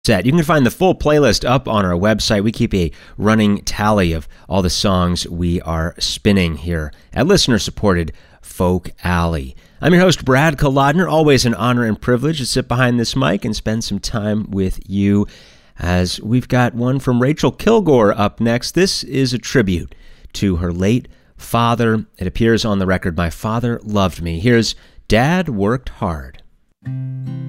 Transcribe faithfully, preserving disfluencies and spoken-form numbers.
set. You can find the full playlist up on our website. We keep a running tally of all the songs we are spinning here at listener-supported Folk Alley. I'm your host, Brad Kolodner. Always an honor and privilege to sit behind this mic and spend some time with you, as we've got one from Rachel Kilgore up next. This is a tribute to her late father. It appears on the record, My Father Loved Me. Here's Dad Worked Hard.